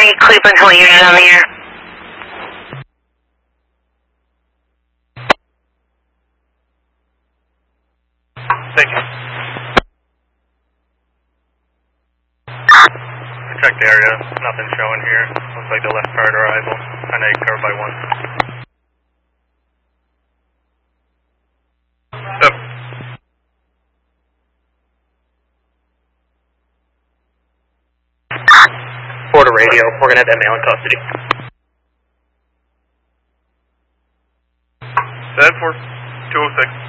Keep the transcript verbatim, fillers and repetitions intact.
three, Cleveland Hill unit on the air. Thank you. I checked the area, nothing showing here. Looks like the left card arrival, ten eight covered by one. Step. Florida radio, we're going to have that male in custody. Dead for two oh six.